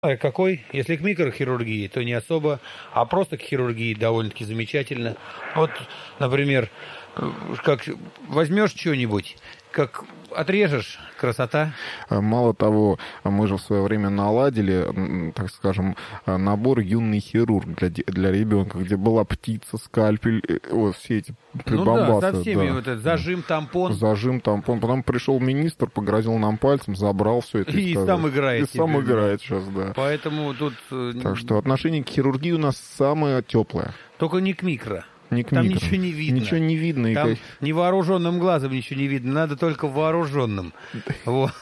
А какой? Если к микрохирургии, то не особо, а просто к хирургии довольно-таки замечательно. Вот, например, как возьмешь что-нибудь, как отрежешь, красота. Мало того, мы же в свое время наладили, так скажем, набор «Юный хирург» для ребенка, где была птица, скальпель, вот все эти прибамбасы. Ну да, со всеми, да. Вот этот зажим, тампон. Зажим, тампон. Потом пришел министр, погрозил нам пальцем, забрал все это. И сам играет. И сам играет сейчас, да. Поэтому тут... Так что отношение к хирургии у нас самое теплое. Только не к микро. Там ничего не видно. Ничего не видно. Там невооруженным глазом ничего не видно. Надо только вооруженным. Вот.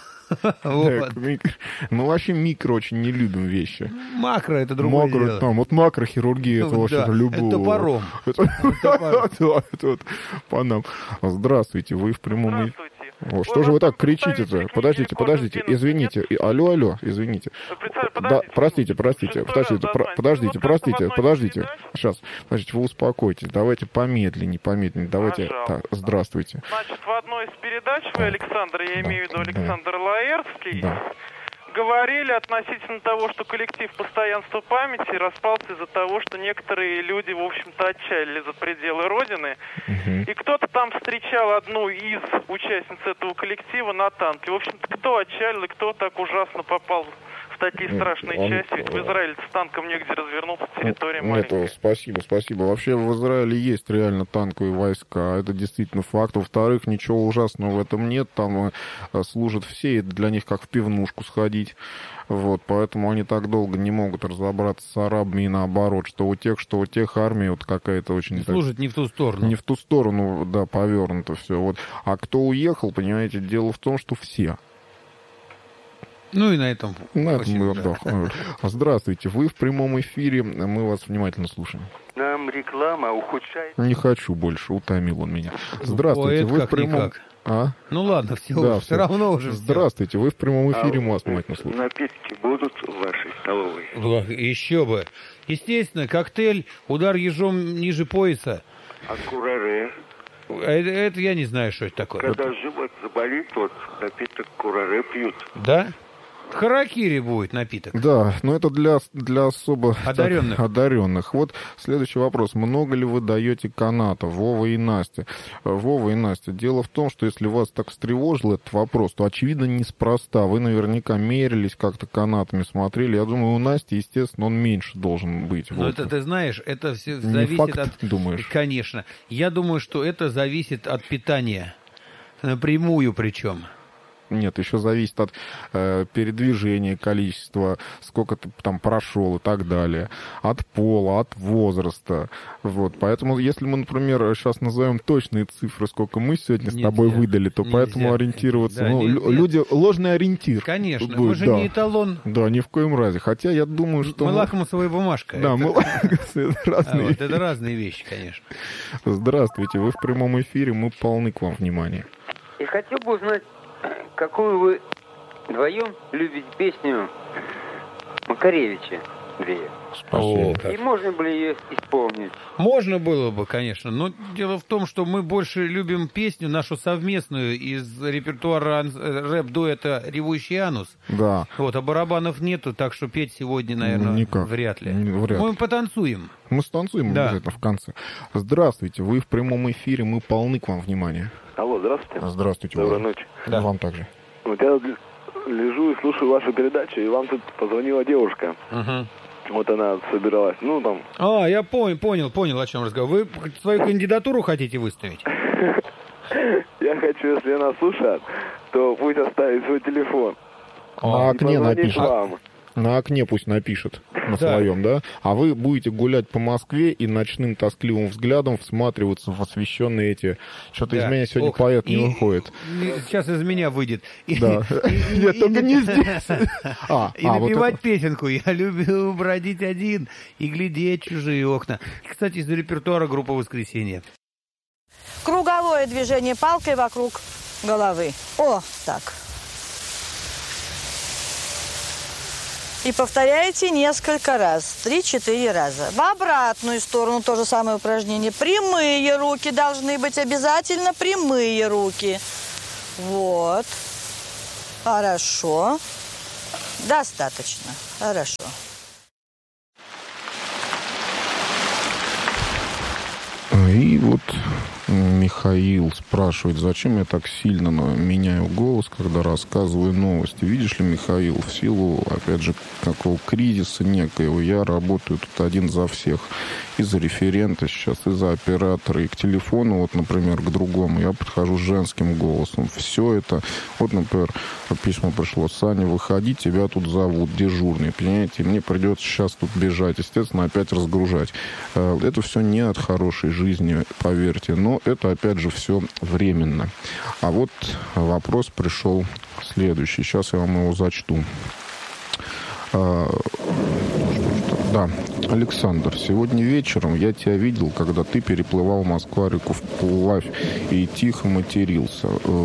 Мы вообще микро очень не любим вещи. Макро — это другое дело. Вот макрохирургия — это вообще любовь. Это топором. Это по нам. Здравствуйте, вы в прямом эфире. Что же вы так кричите-то? Подождите, извините. Алло, извините. Да, простите. Подождите. Сейчас, подождите, вы успокойтесь. Давайте помедленнее. Давайте. Так, здравствуйте. Значит, в одной из передач вы, Александр, я имею в виду Александр Лаэртский, говорили относительно того, что коллектив постоянства памяти распался из-за того, что некоторые люди, в общем-то, отчалили за пределы Родины. И кто-то там встречал одну из участниц этого коллектива на танке. В общем-то, кто отчалил и кто так ужасно попал в такие страшные части? Ведь в Израиле с танком негде развернуться, территория маленькая. Спасибо. Вообще в Израиле есть реально танковые войска. Это действительно факт. Во-вторых, ничего ужасного в этом нет. Там служат все, и для них как в пивнушку сходить. Вот, поэтому они так долго не могут разобраться с арабами и наоборот, что у тех армия вот какая-то очень... Служит не в ту сторону. Не в ту сторону, да, повернуто все. Вот. А кто уехал, понимаете, дело в том, что все. Ну и на этом мы отдохнем. Здравствуйте, вы в прямом эфире, мы вас внимательно слушаем. Нам реклама ухудшает... Не хочу больше, утомил он меня. Здравствуйте, вы в прямом... Ну ладно, все равно уже. Здравствуйте, вы в прямом эфире, мы вас внимательно слушаем. Напитки будут в вашей столовой? Еще бы. Естественно, коктейль, удар ежом ниже пояса. А кураре? Это я не знаю, что это такое. Когда живот заболит, вот напиток кураре пьют. Да? Харакири будет напиток. Да, но это для особо одаренных. Вот следующий вопрос. Много ли вы даете канатов, Вова и Настя? Дело в том, что если вас так встревожил этот вопрос, то, очевидно, неспроста. Вы наверняка мерились как-то канатами, смотрели. Я думаю, у Насти, естественно, он меньше должен быть. Но это, ты знаешь, это все зависит от... думаешь? Конечно. Я думаю, что это зависит от питания. Напрямую причем. Нет, еще зависит от передвижения, количества, сколько ты там прошел и так далее, от пола, от возраста. Вот. Поэтому, если мы, например, сейчас назовем точные цифры, сколько мы сегодня с тобой выдали, то поэтому ориентироваться... Да, люди, ложный ориентир. Конечно, будет, мы же не эталон. Да, ни в коем разе. Хотя я думаю, что... Мы лакмусовая бумажка. Да, мы лакмусовые, это разные вещи, конечно. Здравствуйте, вы в прямом эфире, мы полны к вам внимания. И хотел бы узнать, какую вы вдвоем любите песню Макаревича Андрея? И можно бы ее исполнить? Можно было бы, конечно. Но дело в том, что мы больше любим песню нашу совместную из репертуара рэп-дуэта «Ревущий анус». Да. Вот, а барабанов нету, так что петь сегодня, наверное, вряд ли. Мы потанцуем. Мы станцуем обязательно в конце. Здравствуйте, вы в прямом эфире, мы полны к вам внимания. Алло, здравствуйте. Здравствуйте. Доброй ночи. Да. Вам также. Вот я лежу и слушаю вашу передачу, и вам тут позвонила девушка. Вот она собиралась, я понял, о чем разговор. Вы свою кандидатуру хотите выставить? Я хочу, если она слушает, то пусть оставит свой телефон. На окне напишет. На окне пусть напишет на своем, да? А вы будете гулять по Москве и ночным тоскливым взглядом всматриваться в освещенные эти... Что-то из меня сегодня поэт не выходит. Сейчас из меня выйдет. Да. Нет, только не здесь. И напевать песенку «Я люблю бродить один и глядеть чужие окна». Кстати, из репертуара группы «Воскресенье». Круговое движение палкой вокруг головы. О, так. И повторяете несколько раз, 3-4 раза. В обратную сторону то же самое упражнение. Прямые руки должны быть обязательно, прямые руки. Вот. Хорошо. Достаточно. Хорошо. И вот Михаил спрашивает, зачем я так сильно меняю голос, когда рассказываю новости. Видишь ли, Михаил, в силу, опять же, такого кризиса некоего, я работаю тут один за всех. И за референта сейчас, и за оператора, и к телефону, вот, например, к другому. Я подхожу с женским голосом. Все это, вот, например, письмо пришло: Саня, выходи, тебя тут зовут, дежурный. Понимаете, мне придется сейчас тут бежать, естественно, опять разгружать. Это все не от хорошей жизни, поверьте, но это, опять же, все временно. А вот вопрос пришел следующий. Сейчас я вам его зачту. Да, Александр, сегодня вечером я тебя видел, когда ты переплывал Москва-реку вплавь и тихо матерился.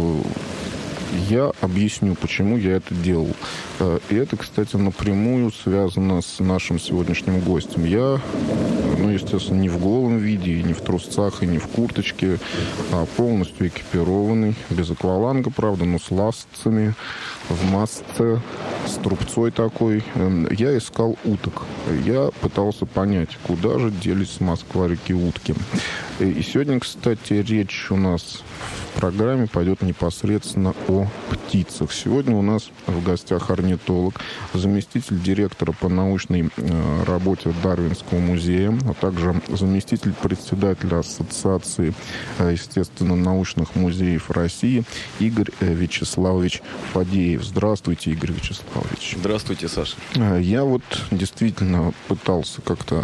Я объясню, почему я это делал. И это, кстати, напрямую связано с нашим сегодняшним гостем. Я, естественно, не в голом виде, и не в трусцах, и не в курточке, а полностью экипированный, без акваланга, правда, но с ластцами, в маске, с трубцой такой. Я искал уток. Я пытался понять, куда же делись с Москва-реки утки. И сегодня, кстати, речь у нас в программе пойдет непосредственно о птицах. Сегодня у нас в гостях орнитолог, заместитель директора по научной работе Дарвинского музея, а также заместитель председателя Ассоциации, естественно, научных музеев России Игорь Вячеславович Фадеев. Здравствуйте, Игорь Вячеславович. Здравствуйте, Саша. Я вот действительно пытался как-то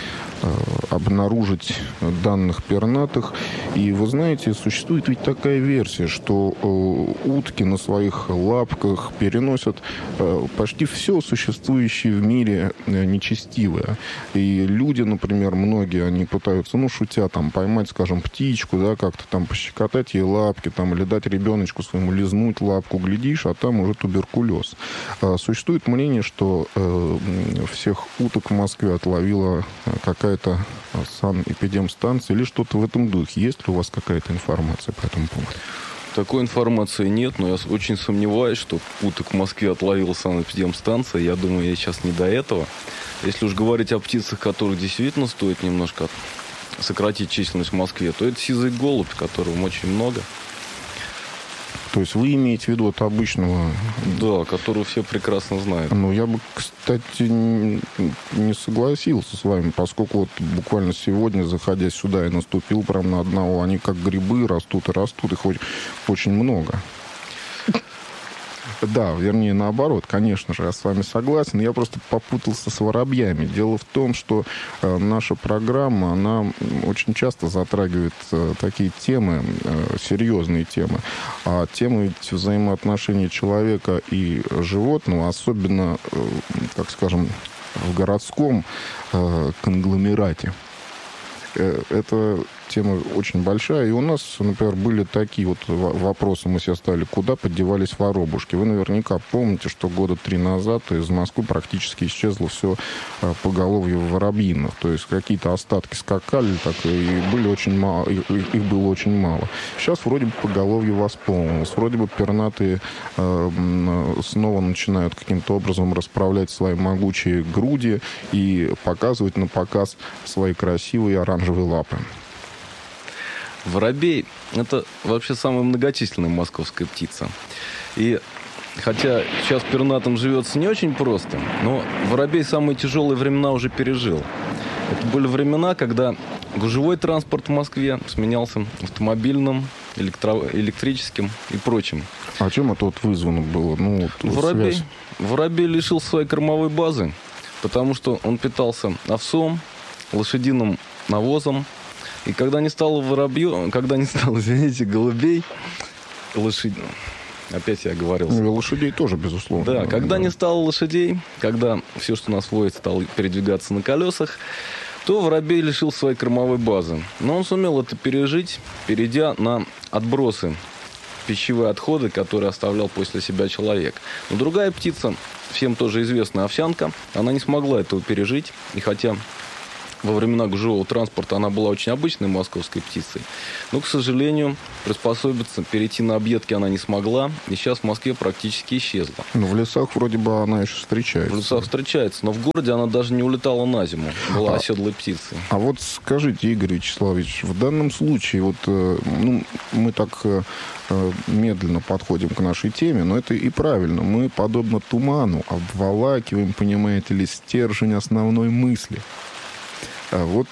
обнаружить данных пернатых. И вы знаете, существует ведь такая версия, что утки на своих лапках переносят почти все существующее в мире нечестивое. И люди, например, многие, они пытаются, шутя, там, поймать, скажем, птичку, да, как-то там пощекотать ей лапки, там, или дать ребеночку своему лизнуть лапку, глядишь, а там уже туберкулез. Существует мнение, что всех уток в Москве отловила какая-то санэпидемстанция или что-то в этом духе. Есть ли у вас какая-то информация по этому поводу? Такой информации нет, но я очень сомневаюсь, что уток в Москве отловила санэпидемстанция. Я думаю, я сейчас не до этого. Если уж говорить о птицах, которых действительно стоит немножко сократить численность в Москве, то это сизый голубь, которого очень много. То есть вы имеете в виду от обычного... Да, которого все прекрасно знают. Я бы, кстати, не согласился с вами, поскольку вот буквально сегодня, заходя сюда, я наступил прямо на одного. Они как грибы растут и растут, их очень много. Да, вернее, наоборот, конечно же, я с вами согласен. Я просто попутался с воробьями. Дело в том, что наша программа, она очень часто затрагивает такие темы, серьезные темы. А темы ведь взаимоотношений человека и животного, особенно, так скажем, в городском конгломерате. Это тема очень большая. И у нас, например, были такие вот вопросы, мы себе ставили, куда подевались воробушки. Вы наверняка помните, что года 3 назад из Москвы практически исчезло все поголовье воробьиных. То есть какие-то остатки скакали, так, и были очень мало, их было очень мало. Сейчас вроде бы поголовье восполнилось. Вроде бы пернатые снова начинают каким-то образом расправлять свои могучие груди и показывать на показ свои красивые оранжевые лапы. Воробей – это вообще самая многочисленная московская птица. И хотя сейчас пернатым живется не очень просто, но воробей самые тяжелые времена уже пережил. Это были времена, когда гужевой транспорт в Москве сменялся автомобильным, электрическим и прочим. А чем это вызвано было? Воробей лишил своей кормовой базы, потому что он питался овсом, лошадиным навозом. И когда не стало голубей, опять я оговорился. Лошадей тоже, безусловно. Да, когда не стало лошадей, когда все, что нас водит, стало передвигаться на колесах, то воробей лишил своей кормовой базы. Но он сумел это пережить, перейдя на отбросы, пищевые отходы, которые оставлял после себя человек. Но другая птица, всем тоже известная овсянка, она не смогла этого пережить. И хотя во времена гужевого транспорта она была очень обычной московской птицей. Но, к сожалению, приспособиться, перейти на объедки она не смогла. И сейчас в Москве практически исчезла. Но в лесах вроде бы она еще встречается. В лесах встречается, но в городе она даже не улетала на зиму. Была оседлой птицей. А вот скажите, Игорь Вячеславович, в данном случае, вот, мы так медленно подходим к нашей теме, но это и правильно. Мы, подобно туману, обволакиваем, понимаете ли, стержень основной мысли. А вот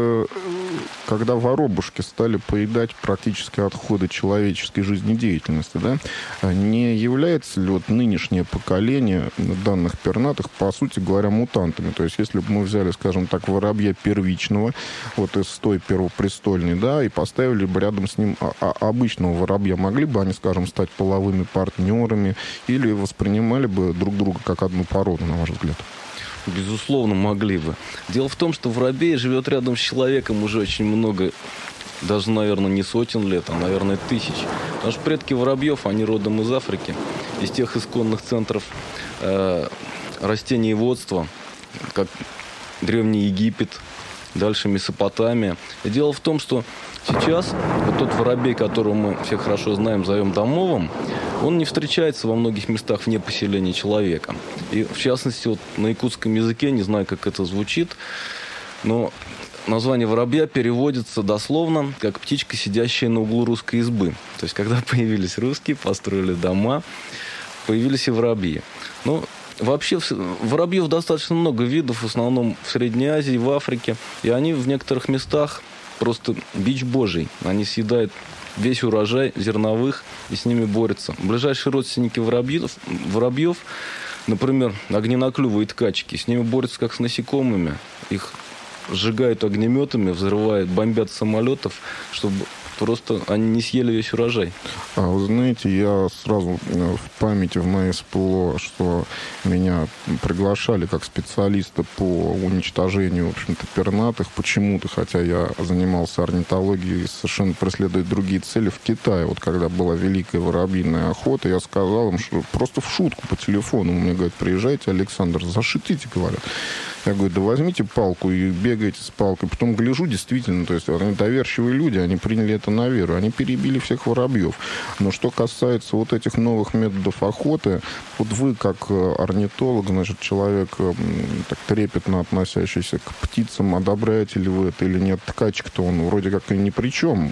когда воробушки стали поедать практически отходы человеческой жизнедеятельности, да, не является ли вот нынешнее поколение данных пернатых, по сути говоря, мутантами? То есть, если бы мы взяли, скажем так, воробья первичного, вот из той первопрестольной, да, и поставили бы рядом с ним обычного воробья, могли бы они, скажем, стать половыми партнерами или воспринимали бы друг друга как одну породу, на ваш взгляд? Безусловно, могли бы. Дело в том, что воробей живет рядом с человеком уже очень много, даже, наверное, не сотен лет, а, наверное, тысяч. Наши предки воробьев, они родом из Африки, из тех исконных центров растениеводства, как Древний Египет, дальше Месопотамия. И дело в том, что сейчас вот тот воробей, которого мы все хорошо знаем, зовем домовым, он не встречается во многих местах вне поселения человека. И, в частности, вот на якутском языке, не знаю, как это звучит, но название воробья переводится дословно как «птичка, сидящая на углу русской избы». То есть, когда появились русские, построили дома, появились и воробьи. Ну, вообще, воробьев достаточно много видов, в основном в Средней Азии, в Африке. И они в некоторых местах просто бич божий. Они съедают весь урожай зерновых и с ними борются. Ближайшие родственники воробьев, например, огненоклювые ткачки, с ними борются как с насекомыми. Их сжигают огнеметами, взрывают, бомбят с самолетов, чтобы просто они не съели весь урожай. А вы знаете, я сразу в памяти в моей всплыло, что меня приглашали как специалиста по уничтожению, в общем-то, пернатых почему-то, хотя я занимался орнитологией и совершенно преследуя другие цели в Китае. Вот когда была великая воробьиная охота, я сказал им, что просто в шутку по телефону мне говорят: приезжайте, Александр, зашитите, говорят. Я говорю: да возьмите палку и бегайте с палкой. Потом гляжу, действительно, то есть они доверчивые люди, они приняли это на веру. Они перебили всех воробьев. Но что касается вот этих новых методов охоты, вот вы, как орнитолог, значит, человек так трепетно относящийся к птицам, одобряете ли вы это или нет? Ткачик-то он вроде как и ни при чем.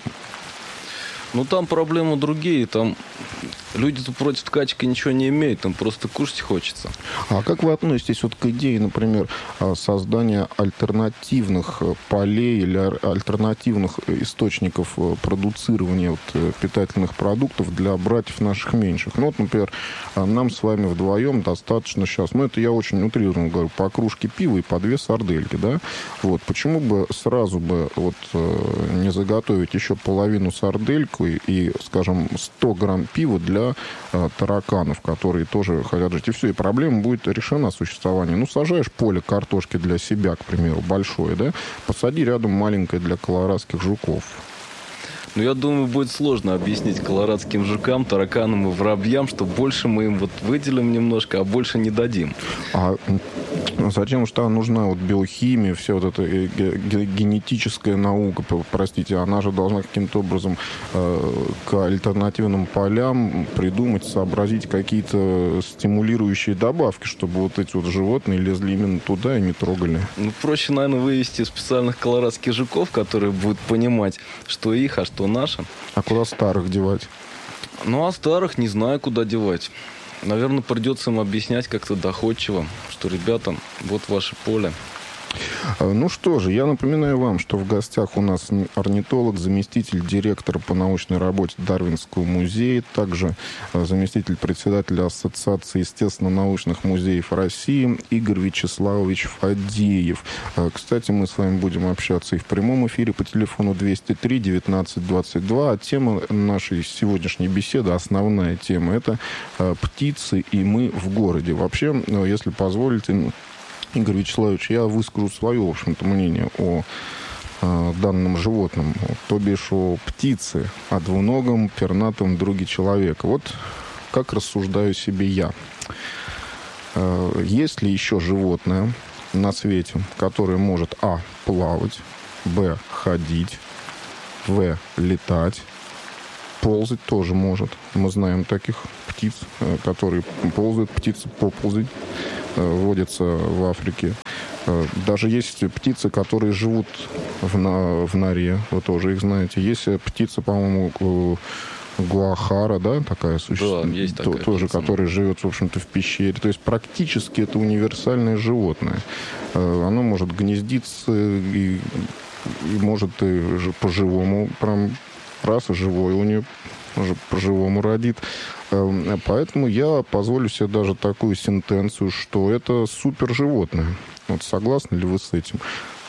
Ну, там проблемы другие. Там люди-то против ткачки ничего не имеют. Им просто кушать хочется. А как вы относитесь вот к идее, например, создания альтернативных полей или альтернативных источников продуцирования вот питательных продуктов для братьев наших меньших? Ну, вот, например, нам с вами вдвоем достаточно сейчас, ну, это я очень утрированно говорю, по кружке пива и по 2 сардельки, да? Вот, почему бы сразу бы вот не заготовить еще половину сардельку и, скажем, 100 грамм пива для тараканов, которые тоже хотят жить. И все, и проблема будет решена существование. Ну, сажаешь поле картошки для себя, к примеру, большое, да? Посади рядом маленькое для колорадских жуков. Ну, я думаю, будет сложно объяснить колорадским жукам, тараканам и воробьям, что больше мы им вот выделим немножко, а больше не дадим. А зачем же там нужна вот биохимия, вся вот эта генетическая наука, простите, она же должна каким-то образом к альтернативным полям придумать, сообразить какие-то стимулирующие добавки, чтобы вот эти вот животные лезли именно туда и не трогали. Ну, проще, наверное, вывести специальных колорадских жуков, которые будут понимать, что их, а что наше. А куда старых девать? Ну, а старых не знаю, куда девать. Наверное, придется им объяснять как-то доходчиво, что, ребята, вот ваше поле. Ну что же, я напоминаю вам, что в гостях у нас орнитолог, заместитель директора по научной работе Дарвинского музея, также заместитель председателя Ассоциации естественно-научных музеев России Игорь Вячеславович Фадеев. Кстати, мы с вами будем общаться и в прямом эфире по телефону 203 19 22. А тема нашей сегодняшней беседы, основная тема, это птицы и мы в городе. Вообще, если позволите, Игорь Вячеславович, я выскажу свое, в общем-то, мнение о данном животном, то бишь о птице, о двуногом пернатом друге человека. Вот как рассуждаю себе я. Есть ли еще животное, на свете, которая может а. плавать, б. ходить, в. летать, ползать тоже может. Мы знаем таких птиц, которые ползают, птицы поползать, водятся в Африке. Даже есть птицы, которые живут в норе, вы тоже их знаете. Есть птица, по-моему, гуахара, да, такая существует? Да, есть такая тоже, птица. которая живет, в общем-то, в пещере. То есть практически это универсальное животное. Оно может гнездиться и может и по-живому, прям раз и живое у нее уже по-живому родит. Поэтому я позволю себе даже такую сентенцию, что это супер животное. Вот согласны ли вы с этим?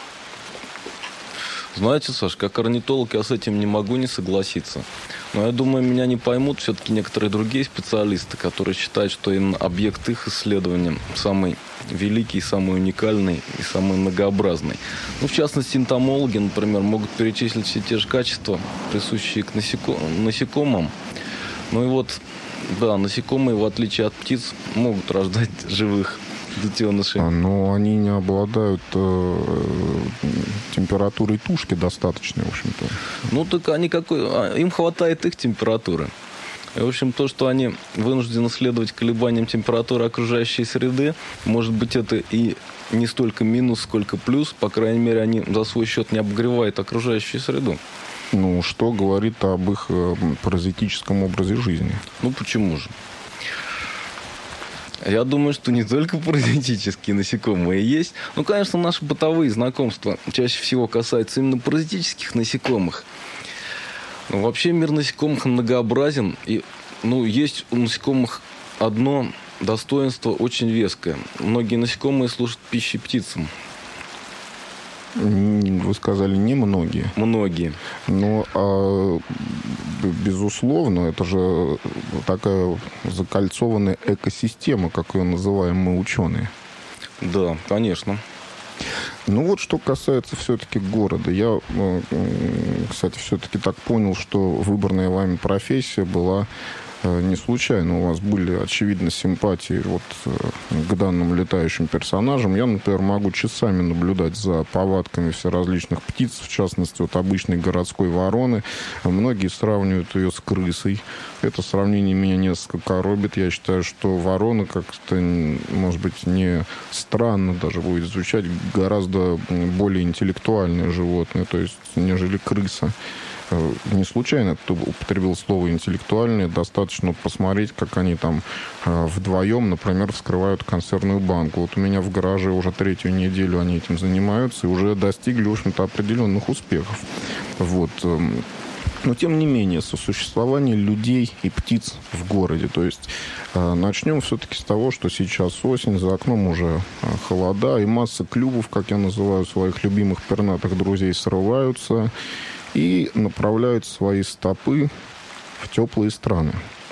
Знаете, Саш, как орнитолог я с этим не могу не согласиться. Но я думаю, меня не поймут все-таки некоторые другие специалисты, которые считают, что именно объект их исследования самый великий, самый уникальный и самый многообразный. Ну, в частности, энтомологи, например, могут перечислить все те же качества, присущие к насекомым. Ну и вот, да, насекомые, в отличие от птиц, могут рождать живых детенышей. Но они не обладают температурой тушки достаточной, в общем-то. Ну, так они им хватает их температуры. И, в общем, то, что они вынуждены следовать колебаниям температуры окружающей среды, может быть, это и не столько минус, сколько плюс. По крайней мере, они за свой счет не обогревают окружающую среду. Ну, что говорит об их паразитическом образе жизни? Ну, почему же? Я думаю, что не только паразитические насекомые есть. Ну, конечно, наши бытовые знакомства чаще всего касаются именно паразитических насекомых. Но вообще мир насекомых многообразен. И, есть у насекомых одно достоинство очень веское. Многие насекомые служат пищей птицам. Вы сказали, не многие. Многие. Но, безусловно, это же такая закольцованная экосистема, как ее называем мы, ученые. Да, конечно. Ну вот, что касается все-таки города. Я, кстати, все-таки так понял, что выбранная вами профессия была не случайно. У вас были, очевидно, симпатии вот к данным летающим персонажам. Я, например, могу часами наблюдать за повадками всеразличных птиц, в частности, вот обычной городской вороны. Многие сравнивают ее с крысой. Это сравнение меня несколько коробит. Я считаю, что ворона как-то, может быть, не странно даже будет звучать, гораздо более интеллектуальное животное, то есть, нежели крыса. Не случайно употребил слово «интеллектуальные». Достаточно посмотреть, как они там вдвоем, например, вскрывают консервную банку. Вот у меня в гараже уже 3-ю неделю они этим занимаются и уже достигли, в общем-то, определенных успехов. Вот. Но, тем не менее, сосуществование людей и птиц в городе. То есть начнем все-таки с того, что сейчас осень, за окном уже холода, и масса клювов, как я называю своих любимых пернатых друзей, срываются и направляют свои стопы в теплые страны.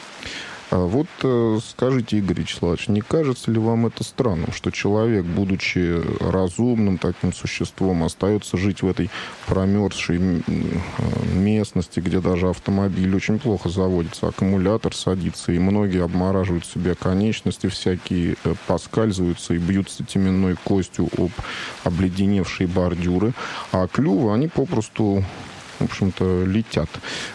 Вот скажите, Игорь Вячеславович, не кажется ли вам это странным, что человек, будучи разумным таким существом, остается жить в этой промерзшей местности, где даже автомобиль очень плохо заводится, аккумулятор садится, и многие обмораживают себе конечности всякие, поскальзываются и бьются теменной костью об обледеневшие бордюры, а клювы, они попросту, в общем-то, летят.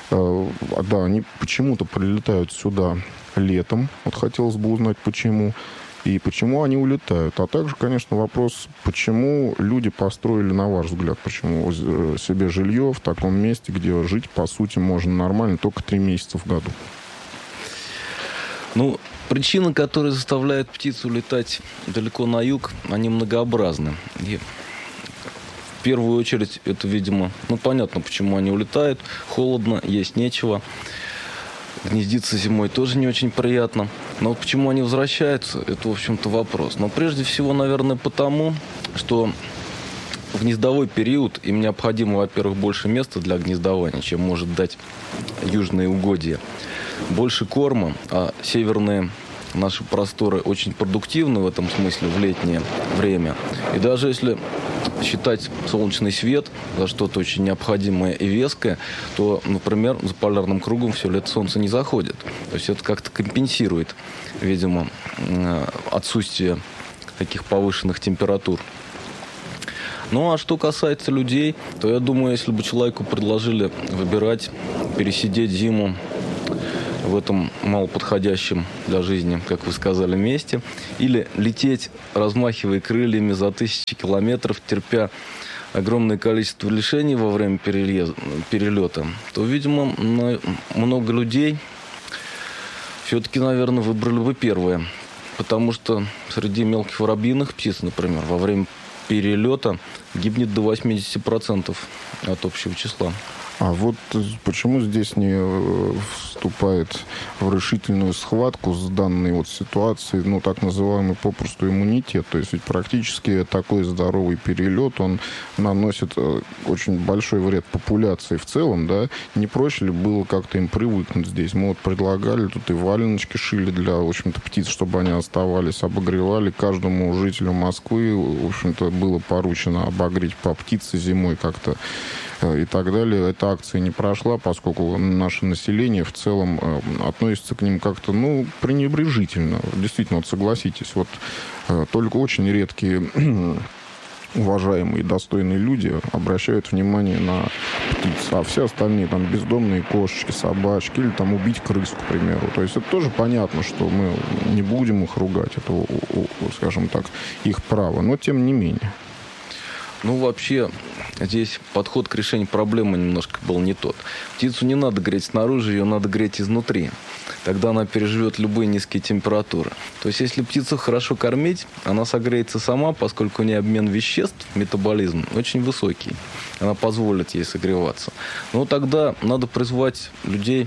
Да, они почему-то прилетают сюда летом. Вот хотелось бы узнать, почему. И почему они улетают. А также, конечно, вопрос, почему люди построили, на ваш взгляд, почему себе жилье в таком месте, где жить, по сути, можно нормально только 3 месяца в году. Ну, причины, которые заставляют птицу летать далеко на юг, они многообразны. И в первую очередь, это, видимо, понятно, почему они улетают. Холодно, есть нечего. Гнездиться зимой тоже не очень приятно. Но вот почему они возвращаются, это, в общем-то, вопрос. Но прежде всего, наверное, потому, что в гнездовой период им необходимо, во-первых, больше места для гнездования, чем может дать южные угодья. Больше корма, а северные наши просторы очень продуктивны в этом смысле в летнее время. И даже если считать солнечный свет за что-то очень необходимое и веское, то, например, за полярным кругом все лето солнце не заходит. То есть это как-то компенсирует, видимо, отсутствие таких повышенных температур Ну, а что касается людей, то я думаю, если бы человеку предложили выбирать, пересидеть зиму в этом малоподходящем для жизни, как вы сказали, месте, или лететь, размахивая крыльями за 1000 километров, терпя огромное количество лишений во время перелета, то, видимо, много людей все-таки, наверное, выбрали бы первое. Потому что среди мелких воробьиных птиц, например, во время перелета гибнет до 80% от общего числа. А вот почему здесь не вступает в решительную схватку с данной вот ситуацией, ну, так называемый попросту иммунитет? То есть ведь практически такой здоровый перелет, он наносит очень большой вред популяции в целом, да? Не проще ли было как-то им привыкнуть здесь? Мы вот предлагали, тут и валеночки шили для, в общем-то, птиц, чтобы они оставались, обогревали. Каждому жителю Москвы, в общем-то, было поручено обогреть по птице зимой как-то и так далее. Эта акция не прошла, поскольку наше население в целом относится к ним как-то, ну, пренебрежительно. Действительно, вот согласитесь, вот только очень редкие уважаемые и достойные люди обращают внимание на птиц, а все остальные, там, бездомные кошечки, собачки, или там убить крысу, к примеру. То есть это тоже понятно, что мы не будем их ругать, это, скажем так, их право, но тем не менее. Ну, вообще, здесь подход к решению проблемы немножко был не тот. Птицу не надо греть снаружи, ее надо греть изнутри. Тогда она переживет любые низкие температуры. То есть, если птицу хорошо кормить, она согреется сама, поскольку у нее обмен веществ, метаболизм, очень высокий. Она позволит ей согреваться. Но тогда надо призвать людей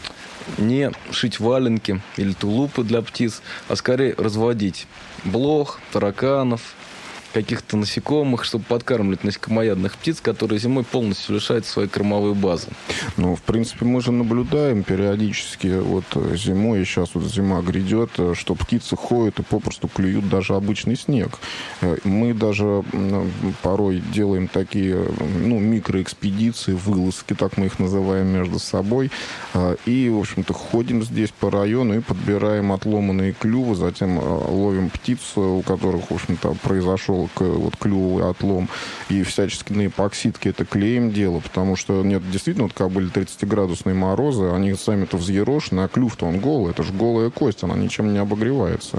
не шить валенки или тулупы для птиц, а скорее разводить блох, тараканов, каких-то насекомых, чтобы подкармливать насекомоядных птиц, которые зимой полностью лишают своей кормовой базы. Ну, в принципе, мы же наблюдаем периодически, вот зимой, сейчас вот зима грядет, что птицы ходят и попросту клюют даже обычный снег. Мы даже порой делаем такие, ну, микроэкспедиции, вылазки, так мы их называем, между собой, и, в общем-то, ходим здесь по району и подбираем отломанные клювы, затем ловим птиц, у которых, в общем-то, произошел вот клювовый отлом, и всячески на эпоксидке это клеем дело, потому что нет, действительно, вот как были 30-градусные морозы, они сами-то взъерошены, а клюв-то он голый, это же голая кость, она ничем не обогревается.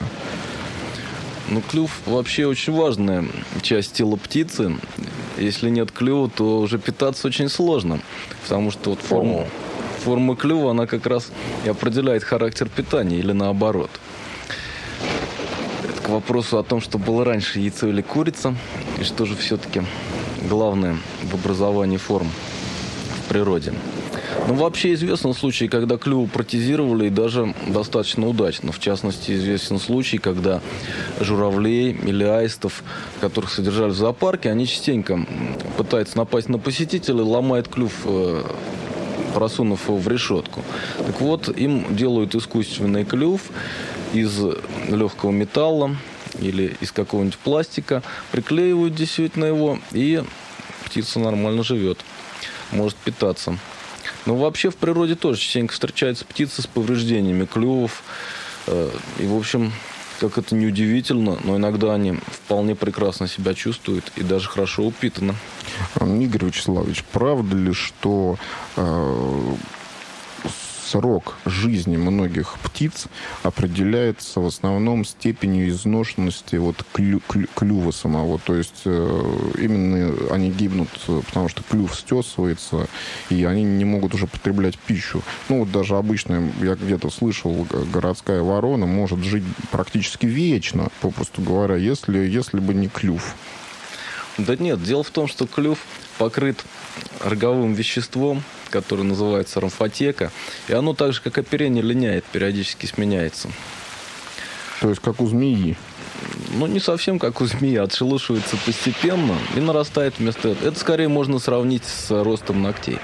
Ну, клюв вообще очень важная часть тела птицы. Если нет клюва, то уже питаться очень сложно, потому что вот форма клюва, она как раз и определяет характер питания, или наоборот. К вопросу о том, что было раньше, яйцо или курица, и что же все-таки главное в образовании форм в природе. Ну, вообще известны случаи, когда клювы протезировали, и даже достаточно удачно. В частности, известен случай, когда журавлей или аистов, которых содержали в зоопарке, они частенько пытаются напасть на посетителя, ломают клюв, просунув его в решетку. Так вот, им делают искусственный клюв из легкого металла или из какого-нибудь пластика, приклеивают действительно его, и птица нормально живет, может питаться. Но вообще в природе тоже частенько встречаются птицы с повреждениями клювов. И, в общем, как это ни удивительно, но иногда они вполне прекрасно себя чувствуют и даже хорошо упитаны. Игорь Вячеславович, правда ли, что срок жизни многих птиц определяется в основном степенью изношенности вот клюва самого. То есть именно они гибнут, потому что клюв стесывается, и они не могут уже потреблять пищу. Ну, вот даже обычная, я где-то слышал, городская ворона может жить практически вечно, попросту говоря, если бы не клюв. Да нет, дело в том, что клюв покрыт роговым веществом, которое называется ромфотека, и оно так же, как оперение, линяет, периодически сменяется. То есть как у змеи? Ну, не совсем как у змеи, отшелушивается постепенно и нарастает вместо этого. Это скорее можно сравнить с ростом ногтей.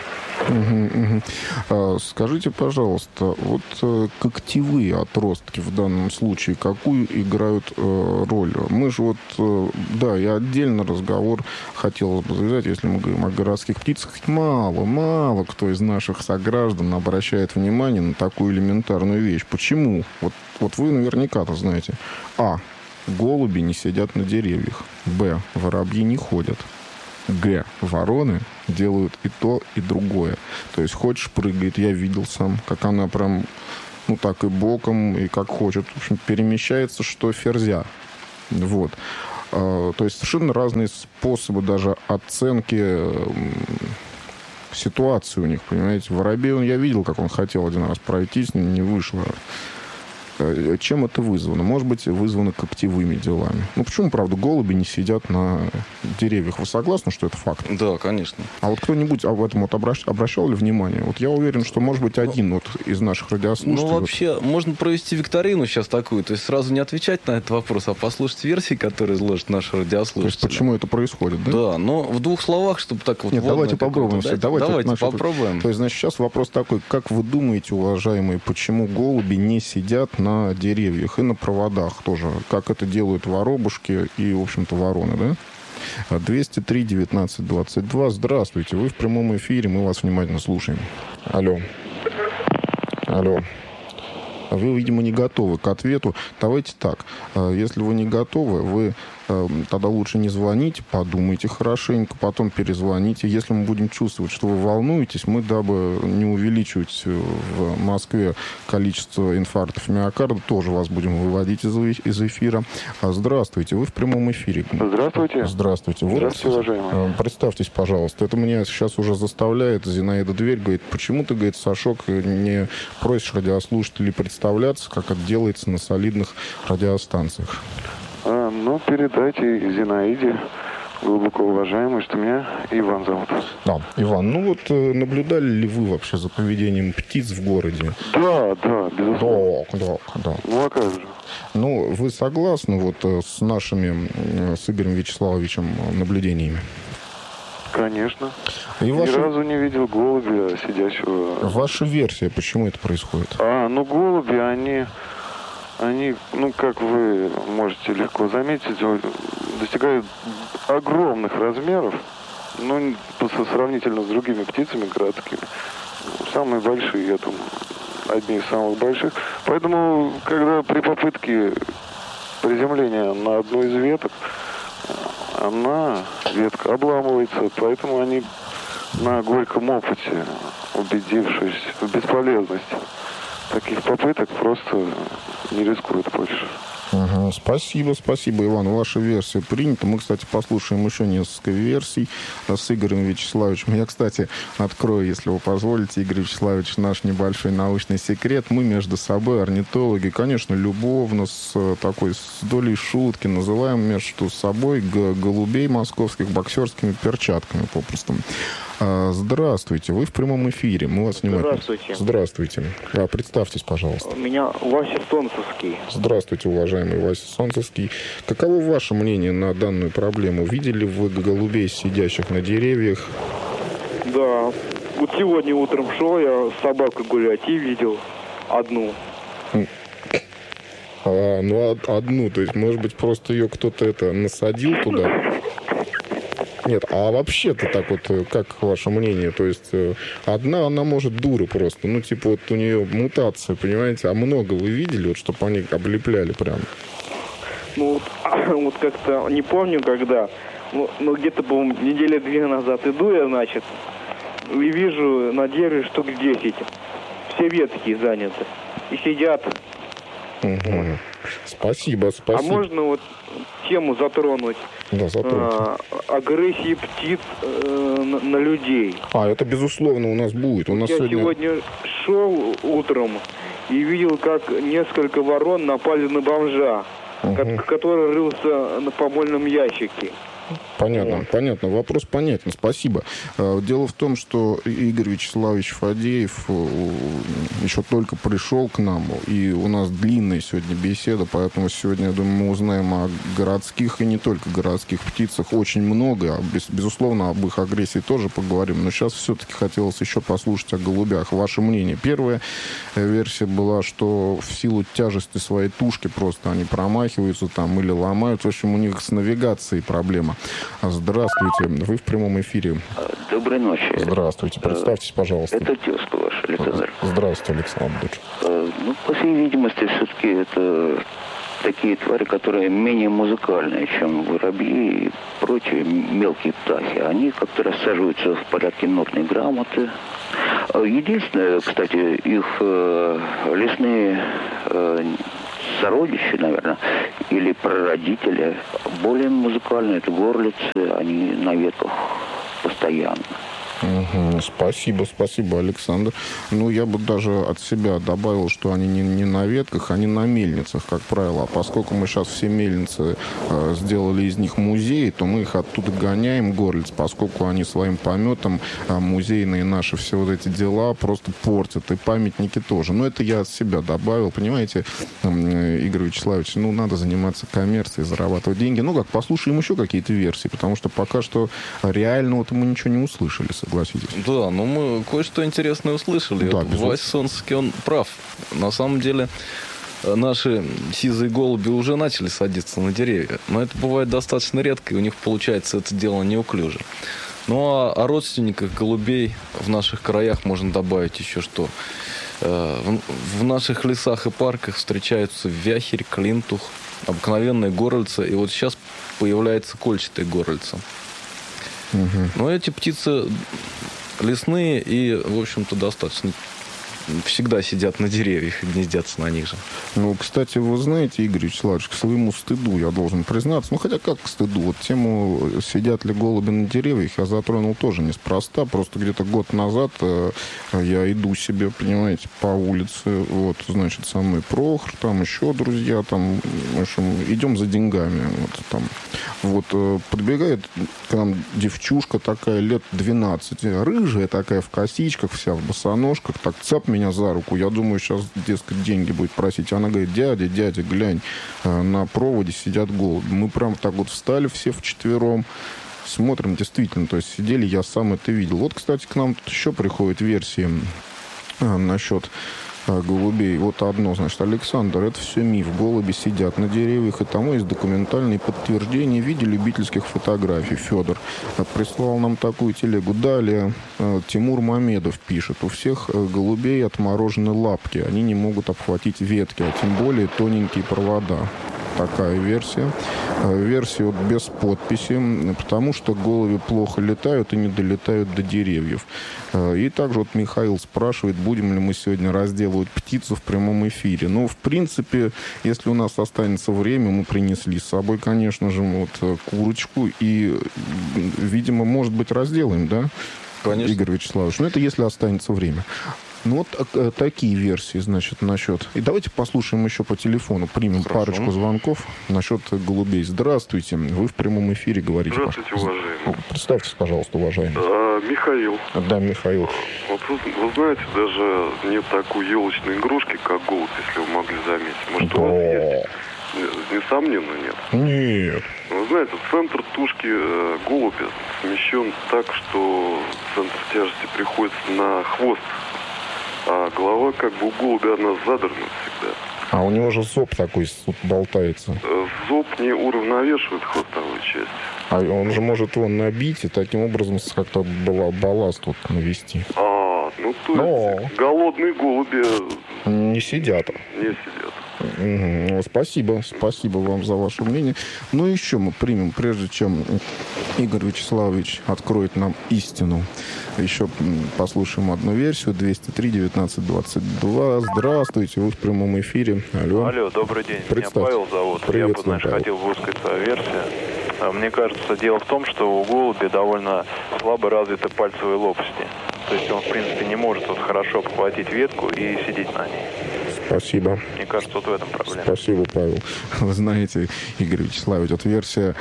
Скажите, пожалуйста, вот когтевые отростки в данном случае какую играют роль? Мы же вот, да, я отдельно разговор хотел бы завязать, если мы говорим о городских птицах. Мало кто из наших сограждан обращает внимание на такую элементарную вещь. Почему? Вот вы наверняка-то знаете. А. Голуби не сидят на деревьях. Б. Воробьи не ходят. Вороны делают и то, и другое. То есть хочешь прыгает, я видел сам, как она прям, ну так и боком, и как хочет. В общем, перемещается, что ферзя. Вот. То есть совершенно разные способы даже оценки ситуации у них, понимаете. Воробей, я видел, как он хотел один раз пройтись, не вышло. Чем это вызвано? Может быть, вызвано когтевыми делами. Ну, почему, правда, голуби не сидят на деревьях? Вы согласны, что это факт? Да, конечно. А вот кто-нибудь об этом вот обращал ли внимание? Вот я уверен, что, может быть, один вот из наших радиослушателей... Ну, вообще, можно провести викторину сейчас такую, то есть сразу не отвечать на этот вопрос, а послушать версии, которые изложат наши радиослушатели. То есть почему это происходит, да? Да, но в двух словах, чтобы так вот... Нет, давайте попробуем. Давайте попробуем. То есть, значит, сейчас вопрос такой. Как вы думаете, уважаемые, почему голуби не сидят на деревьях и на проводах тоже? Как это делают воробушки и, в общем-то, вороны, да? 203-19-22. Здравствуйте, вы в прямом эфире, мы вас внимательно слушаем. Алло. Вы, видимо, не готовы к ответу. Давайте так. Если вы не готовы, вы тогда лучше не звоните, подумайте хорошенько, потом перезвоните. Если мы будем чувствовать, что вы волнуетесь, мы, дабы не увеличивать в Москве количество инфарктов миокарда, тоже вас будем выводить из эфира. Здравствуйте, вы в прямом эфире. Здравствуйте. Здравствуйте. Здравствуйте, уважаемый. Представьтесь, пожалуйста. Это меня сейчас уже заставляет, Зинаида Дверь говорит, почему ты, говорит, Сашок, не просишь радиослушателей представляться, как это делается на солидных радиостанциях? Ну, передайте Зинаиде, глубоко уважаемой, что меня Иван зовут. Да, Иван, ну вот наблюдали ли вы вообще за поведением птиц в городе? Да, безусловно. Да. Ну, а как же? Ну, вы согласны вот с нашими, с Игорем Вячеславовичем наблюдениями? Конечно. И Ни разу не видел голубя, сидящего... Ваша версия, почему это происходит? Ну, голуби, они, ну, как вы можете легко заметить, достигают огромных размеров, ну, сравнительно с другими птицами городскими. Самые большие, я думаю, одни из самых больших. Поэтому, когда при попытке приземления на одну из веток, ветка обламывается, поэтому они на горьком опыте, убедившись в бесполезности таких попыток, просто не рискуют больше. Спасибо, Иван. Ваша версия принята. Мы, кстати, послушаем еще несколько версий с Игорем Вячеславовичем. Я, кстати, открою, если вы позволите, Игорь Вячеславович, наш небольшой научный секрет. Мы между собой, орнитологи, конечно, любовно, с долей шутки, называем между собой голубей московских боксерскими перчатками, попросту. Здравствуйте, вы в прямом эфире. Мы вас внимательно... Здравствуйте. Представьтесь, пожалуйста. Меня Вася Солнцевский. Здравствуйте, уважаемый Вася Солнцевский. Каково ваше мнение на данную проблему? Видели вы голубей, сидящих на деревьях? Да. Вот сегодня утром шел я с собакой гулять и видел одну. Одну, то есть, может быть, просто ее кто-то насадил туда? Нет, а вообще-то так вот, как ваше мнение? То есть, одна, она может дура просто. Ну, типа, вот у нее мутация, понимаете? А много вы видели, вот, чтобы они облепляли прям? Ну, вот как-то, не помню, когда, но где-то, по-моему, недели 2 назад иду я, значит, и вижу на дереве штук 10. Все ветки заняты. И сидят. Угу. Спасибо. А можно вот тему затронуть? Да, затронуть. Агрессии птиц на людей. Это, безусловно, у нас будет. Я сегодня шел утром и видел, как несколько ворон напали на бомжа, который рылся на помойном ящике. Понятно. Вопрос понятен. Спасибо. Дело в том, что Игорь Вячеславович Фадеев еще только пришел к нам, и у нас длинная сегодня беседа, поэтому сегодня, я думаю, мы узнаем о городских и не только городских птицах очень много. Безусловно, об их агрессии тоже поговорим, но сейчас все-таки хотелось еще послушать о голубях. Ваше мнение. Первая версия была, что в силу тяжести своей тушки просто они промахиваются там или ломают. В общем, у них с навигацией проблема. Здравствуйте, вы в прямом эфире. Доброй ночи. Здравствуйте, представьтесь, пожалуйста. Это тезка ваш, Александр. Здравствуйте, Александр. По всей видимости, все-таки это такие твари, которые менее музыкальные, чем воробьи и прочие мелкие птахи. Они как-то рассаживаются в порядке нотной грамоты. Единственное, кстати, их лесные сородичи, наверное, или прародители, более музыкальные, это горлицы, они на ветках постоянно. Спасибо, Александр. Ну, я бы даже от себя добавил, что они не на ветках, они на мельницах, как правило. А поскольку мы сейчас все мельницы сделали из них музеи, то мы их оттуда гоняем, горлиц, поскольку они своим пометом музейные наши все вот эти дела просто портят. И памятники тоже. Но это я от себя добавил. Понимаете, Игорь Вячеславович, ну, надо заниматься коммерцией, зарабатывать деньги. Ну, как, послушаем еще какие-то версии, потому что пока что реально вот мы ничего не услышали, согласитесь. Да, но мы кое-что интересное услышали. Да, вот Вася Сонсский, он прав. На самом деле, наши сизые голуби уже начали садиться на деревья. Но это бывает достаточно редко, и у них получается это дело неуклюже. Ну, а о родственниках голубей в наших краях можно добавить еще что. В наших лесах и парках встречаются вяхерь, клинтух, обыкновенная горлица, и вот сейчас появляется кольчатая горлица. Но эти птицы лесные и, в общем-то, достаточно всегда сидят на деревьях и гнездятся на них же. Ну, кстати, вы знаете, Игорь Вячеславович, к своему стыду я должен признаться, ну, хотя как к стыду, вот тему «Сидят ли голуби на деревьях» я затронул тоже неспроста, просто где-то год назад я иду себе, понимаете, по улице, вот, значит, со мной Прохор, там еще друзья, там, в общем, идем за деньгами, вот, там, вот, подбегает к нам девчушка такая, лет 12, рыжая такая, в косичках, вся в босоножках, так цап меня за руку. Я думаю, сейчас, дескать, деньги будет просить. Она говорит: дядя, глянь, на проводе сидят голуби. Мы прям так вот встали все вчетвером, смотрим, действительно, то есть сидели, я сам это видел. Вот, кстати, к нам тут еще приходят версии насчет голубей. Вот одно, значит, Александр, это все миф. Голуби сидят на деревьях, и тому есть документальные подтверждения в виде любительских фотографий. Федор прислал нам такую телегу. Далее Тимур Мамедов пишет: у всех голубей отморожены лапки, они не могут обхватить ветки, а тем более тоненькие провода. Такая версия. Версия вот без подписи, потому что голуби плохо летают и не долетают до деревьев. И также вот Михаил спрашивает, будем ли мы сегодня разделывать птицу в прямом эфире. Ну, в принципе, если у нас останется время, мы принесли с собой, конечно же, вот курочку и, видимо, может быть, разделаем, да? Конечно. Игорь Вячеславович. Ну, это если останется время. Ну, вот такие версии, значит, насчет... И давайте послушаем еще по телефону, примем парочку звонков насчет голубей. Здравствуйте, вы в прямом эфире говорите. Здравствуйте, уважаемый. Представьтесь, пожалуйста, уважаемый. Михаил. Да, Михаил. Вот вы знаете, даже нет такой елочной игрушки, как голубь, если вы могли заметить. Может, у вас есть? Несомненно, нет. Нет. Вы знаете, центр тушки голубя смещен так, что центр тяжести приходится на хвост. А голова как бы у голубя, она задрана всегда. А у него же зоб такой болтается. Зоб не уравновешивает хвостовую часть. А он же может его набить и таким образом как-то балласт вот навести. Ну то есть голодные голуби... Не сидят. Не сидят. Спасибо вам за ваше мнение. Ну, еще мы примем, прежде чем Игорь Вячеславович откроет нам истину. Еще послушаем одну версию. 203-19-22. Здравствуйте, вы в прямом эфире. Алло, добрый день. Меня Павел зовут. Я бы, хотел высказать свою версию. Мне кажется, дело в том, что у голубя довольно слабо развиты пальцевые лопасти. То есть он, в принципе, не может вот хорошо обхватить ветку и сидеть на ней. Спасибо. Мне кажется, вот в этом проблема. Спасибо, Павел. Вы знаете, Игорь Вячеславович, вот версия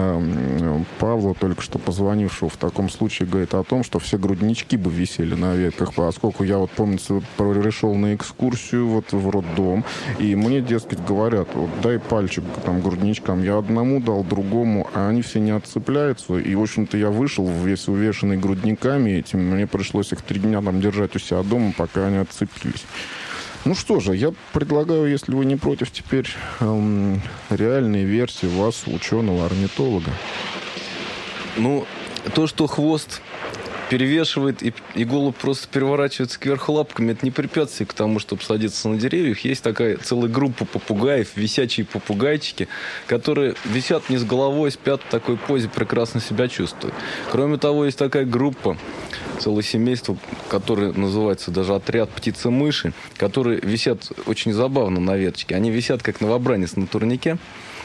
Павла, только что позвонившего, в таком случае говорит о том, что все груднички бы висели на ветках, поскольку я вот, помнится, пришел на экскурсию вот в роддом, и мне, дескать, говорят, вот дай пальчик там грудничкам. Я одному дал, другому, а они все не отцепляются. И, в общем-то, я вышел весь увешанный грудниками этим. Мне пришлось их 3 дня там держать у себя дома, пока они отцепились. Ну что же, я предлагаю, если вы не против, теперь реальные версии вас, ученого-орнитолога. Ну, то, что хвост перевешивает, и голубь просто переворачивается кверху лапками. Это не препятствие к тому, чтобы садиться на деревьях. Есть такая целая группа попугаев, висячие попугайчики, которые висят вниз головой, спят в такой позе, прекрасно себя чувствуют. Кроме того, есть такая группа, целое семейство, которое называется даже отряд птицы-мыши, которые висят очень забавно на веточке. Они висят как новобранец на турнике.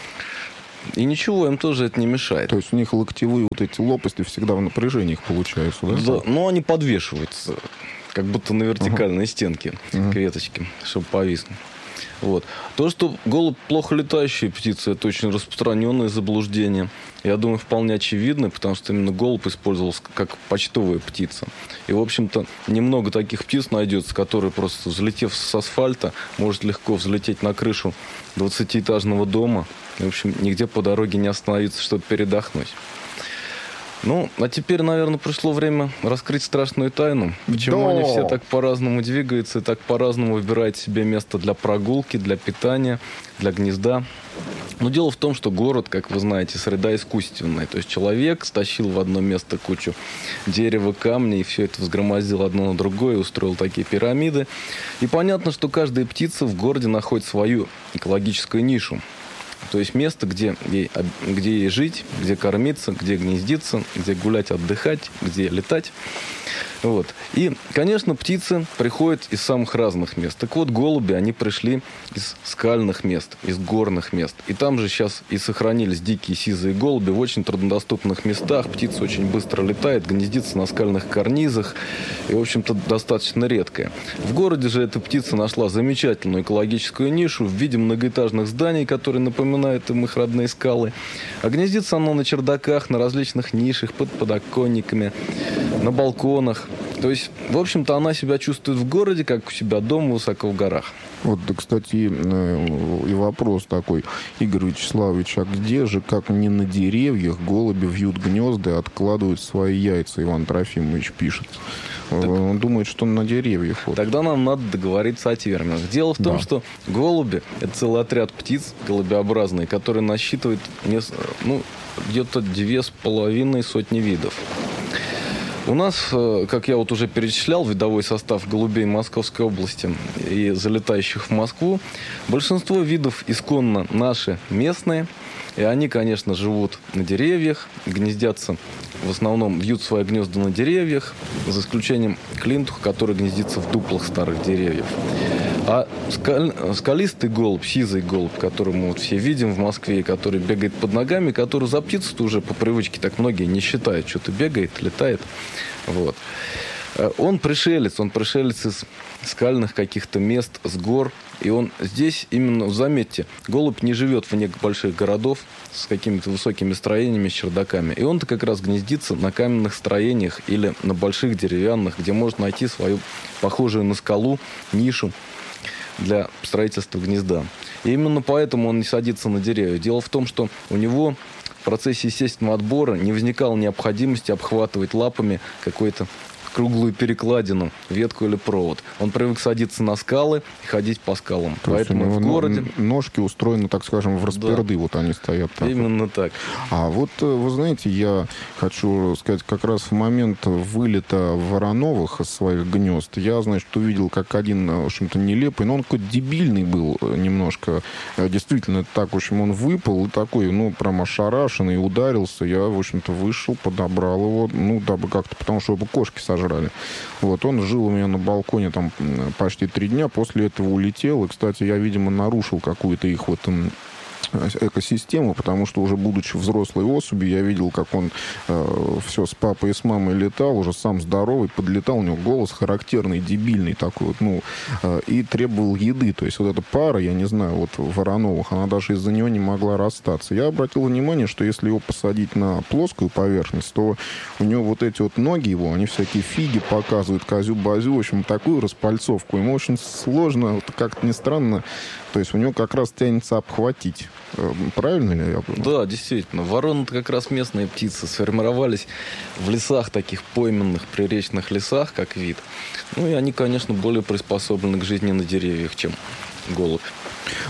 И ничего, им тоже это не мешает. То есть у них локтевые вот эти лопасти всегда в напряжении получаются, да? Да, но они подвешиваются, как будто на вертикальной стенке к веточке, чтобы повиснуть. Вот. То, что голубь плохо летающая птица, это очень распространенное заблуждение. Я думаю, вполне очевидно, потому что именно голубь использовался как почтовая птица. И, в общем-то, немного таких птиц найдется, которые просто, взлетев с асфальта, может легко взлететь на крышу 20-этажного дома. И, в общем, нигде по дороге не остановиться, чтобы передохнуть. Ну, а теперь, наверное, пришло время раскрыть страшную тайну. Почему они все так по-разному двигаются и так по-разному выбирают себе место для прогулки, для питания, для гнезда. Но дело в том, что город, как вы знаете, среда искусственная. То есть человек стащил в одно место кучу дерева, камней, и все это взгромоздил одно на другое, и устроил такие пирамиды. И понятно, что каждая птица в городе находит свою экологическую нишу. То есть место, где ей жить, где кормиться, где гнездиться, где гулять, отдыхать, где летать. Вот. И, конечно, птицы приходят из самых разных мест. Так вот, голуби, они пришли из скальных мест, из горных мест. И там же сейчас и сохранились дикие сизые голуби в очень труднодоступных местах. Птица очень быстро летает, гнездится на скальных карнизах. И, в общем-то, достаточно редкая. В городе же эта птица нашла замечательную экологическую нишу в виде многоэтажных зданий, которые напоминают им их родные скалы. А гнездится она на чердаках, на различных нишах, под подоконниками, на балконах. То есть, в общем-то, она себя чувствует в городе, как у себя дома высоко в горах. Вот, кстати, и вопрос такой, Игорь Вячеславович, а где же, как не на деревьях, голуби вьют гнезда и откладывают свои яйца, Иван Трофимович пишет. Он думает, что он на деревьях. Вот. Тогда нам надо договориться о терминах. Дело в том, что голуби – это целый отряд птиц голубеобразные, которые насчитывают где-то 2,5 видов. У нас, как я вот уже перечислял, видовой состав голубей Московской области и залетающих в Москву, большинство видов исконно наши, местные. И они, конечно, живут на деревьях, гнездятся, в основном вьют свои гнезда на деревьях, за исключением клинтуха, который гнездится в дуплах старых деревьев. А скалистый голубь, сизый голубь, который мы вот все видим в Москве, который бегает под ногами, который за птицу-то уже по привычке так многие не считают, что-то бегает, летает. Вот. Он пришелец из скальных каких-то мест, с гор. И он здесь именно, заметьте, голубь не живет вне больших городов с какими-то высокими строениями, с чердаками. И он-то как раз гнездится на каменных строениях или на больших деревянных, где может найти свою похожую на скалу нишу для строительства гнезда. И именно поэтому он не садится на деревья. Дело в том, что у него в процессе естественного отбора не возникало необходимости обхватывать лапами какой-то круглую перекладину, ветку или провод. Он привык садиться на скалы и ходить по скалам. То поэтому в городе ножки устроены, так скажем, в расперды, да. Вот они стоят так. Именно так. А вот, вы знаете, я хочу сказать, как раз в момент вылета Вороновых из своих гнезд, я, значит, увидел, как один, в общем-то, нелепый, но он какой-то дебильный был немножко. Действительно, так, в общем, он выпал и такой, прям ошарашенный, ударился. Я, в общем-то, вышел, подобрал его, дабы как-то, потому что его кошки сожрали. Вот, он жил у меня на балконе там почти 3 дня, после этого улетел. И, кстати, я, видимо, нарушил какую-то их вот экосистему, потому что уже будучи взрослой особью, я видел, как он все с папой и с мамой летал, уже сам здоровый, подлетал, у него голос характерный, дебильный такой вот, и требовал еды. То есть вот эта пара, я не знаю, вот Вороновых, она даже из-за него не могла расстаться. Я обратил внимание, что если его посадить на плоскую поверхность, то у него вот эти вот ноги его, они всякие фиги показывают, козю-базю, в общем, такую распальцовку. Ему очень сложно, вот, как-то не странно, то есть у него как раз тянется обхватить. Правильно ли я понял? Да, действительно. Вороны как раз местные птицы, сформировались в лесах, таких пойменных, приречных лесах, как вид. И они, конечно, более приспособлены к жизни на деревьях, чем голубь.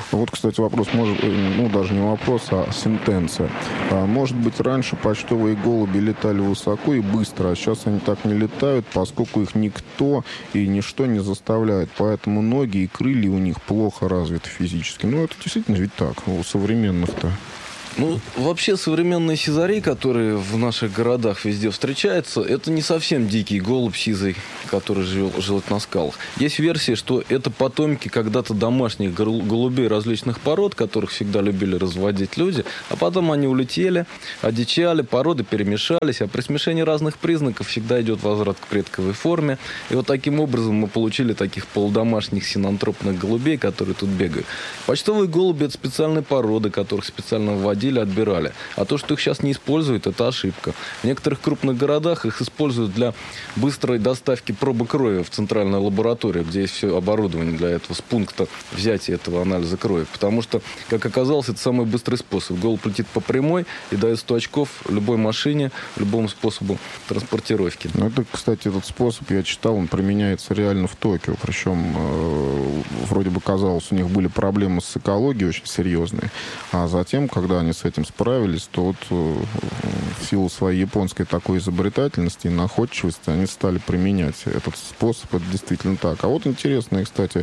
Вот, кстати, вопрос, даже не вопрос, а сентенция. Может быть, раньше почтовые голуби летали высоко и быстро, а сейчас они так не летают, поскольку их никто и ничто не заставляет. Поэтому ноги и крылья у них плохо развиты физически. Это действительно ведь так, у современных-то. Вообще современные сизари, которые в наших городах везде встречаются, это не совсем дикий голубь сизый, который живет на скалах. Есть версия, что это потомки когда-то домашних голубей различных пород, которых всегда любили разводить люди, а потом они улетели, одичали, породы перемешались, а при смешении разных признаков всегда идет возврат к предковой форме. И вот таким образом мы получили таких полудомашних синантропных голубей, которые тут бегают. Почтовые голуби – это специальные породы, которых специально вводили, отбирали. А то, что их сейчас не используют, это ошибка. В некоторых крупных городах их используют для быстрой доставки пробы крови в центральную лабораторию, где есть все оборудование для этого, с пункта взятия этого анализа крови. Потому что, как оказалось, это самый быстрый способ. Голубь летит по прямой и дает 100 очков любой машине, любому способу транспортировки. Это, кстати, этот способ, я читал, он применяется реально в Токио. Причем, вроде бы казалось, у них были проблемы с экологией очень серьезные. А затем, когда они с этим справились, то в силу своей японской такой изобретательности и находчивости они стали применять этот способ. Это действительно так. А вот интересное, кстати,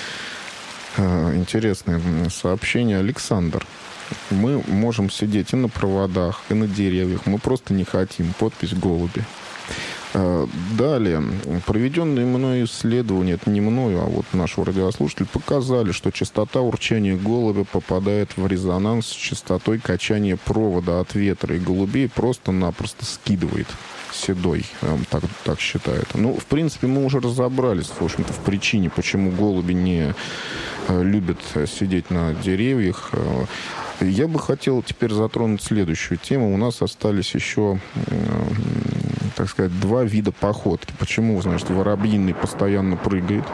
сообщение. Александр. Мы можем сидеть и на проводах, и на деревьях. Мы просто не хотим. Подпись «Голуби». Далее. Проведенные мною исследования, это не мною, а вот нашего радиослушателя, показали, что частота урчания голубя попадает в резонанс с частотой качания провода от ветра, и голубей просто-напросто скидывает седой, так считает. В принципе, мы уже разобрались, в общем-то, в причине, почему голуби не любят сидеть на деревьях. Я бы хотел теперь затронуть следующую тему. У нас остались еще, так сказать, два вида походки. Почему, значит, воробьиный постоянно прыгает,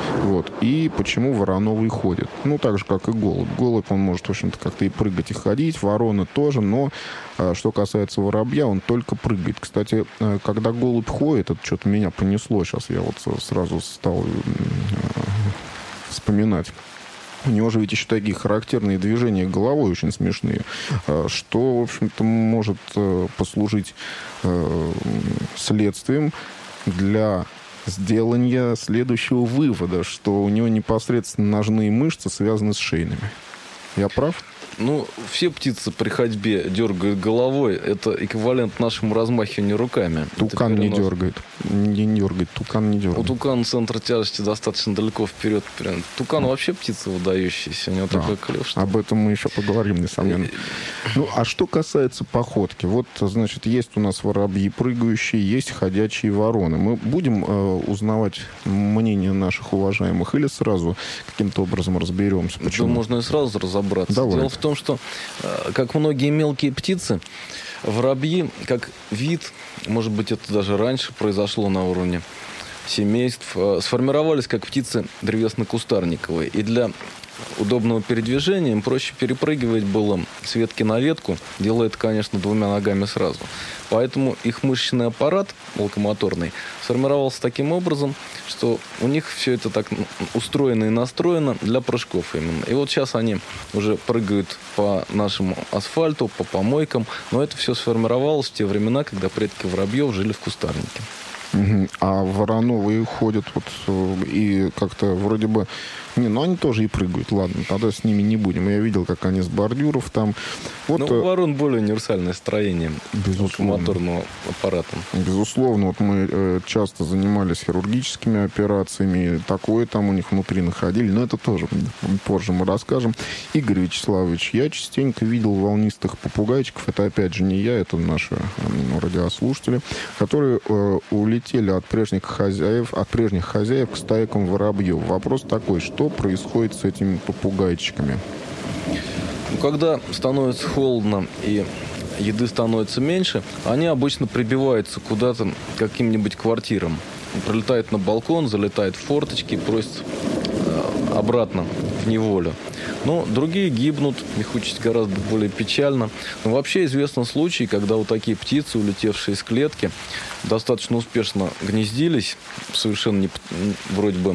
и почему вороновый ходит. Так же, как и голубь. Голубь, он может, в общем-то, как-то и прыгать, и ходить. Ворона тоже, но что касается воробья, он только прыгает. Кстати, когда голубь ходит, это что-то меня понесло. Сейчас я сразу стал вспоминать. У него же ведь еще такие характерные движения головой очень смешные, что, в общем-то, может послужить следствием для сделания следующего вывода, что у него непосредственно ножные мышцы связаны с шейными. Я прав? Все птицы при ходьбе дергают головой. Это эквивалент нашему размахиванию руками. Тукан не дергает. Не дергает. Тукан не дергает. У тукана центр тяжести достаточно далеко вперед. Тукан вообще птица выдающаяся. У него такой клюв. Что... Об этом мы еще поговорим, несомненно. А что касается походки. Значит, есть у нас воробьи прыгающие, есть ходячие вороны. Мы будем узнавать мнение наших уважаемых или сразу каким-то образом разберемся? Почему? Можно и сразу разобраться. Давай. Дело в том, что, как многие мелкие птицы, воробьи, как вид, может быть, это даже раньше произошло на уровне семейств, сформировались как птицы древесно-кустарниковые. И для удобного передвижения им проще перепрыгивать было с ветки на ветку, делая это, конечно, двумя ногами сразу. Поэтому их мышечный аппарат локомоторный сформировался таким образом, что у них все это так устроено и настроено для прыжков именно. И вот сейчас они уже прыгают по нашему асфальту, по помойкам, но это все сформировалось в те времена, когда предки воробьев жили в кустарнике. А вороновые ходят и как-то вроде бы... они тоже и прыгают. Ладно, тогда с ними не будем. Я видел, как они с бордюров там... У ворон более универсальное строение моторного аппарата. Безусловно. Мы часто занимались хирургическими операциями. Такое там у них внутри находили. Но это тоже позже мы расскажем. Игорь Вячеславович, я частенько видел волнистых попугайчиков. Это опять же не я, это наши радиослушатели, которые улетели от прежних хозяев к стайкам воробьев. Вопрос такой, что происходит с этими попугайчиками? Когда становится холодно и еды становится меньше, они обычно прибиваются куда-то к каким-нибудь квартирам. Прилетают на балкон, залетают в форточки и просят обратно в неволю. Но другие гибнут, их участь гораздо более печально. Но вообще известны случаи, когда вот такие птицы, улетевшие из клетки, достаточно успешно гнездились, совершенно вроде бы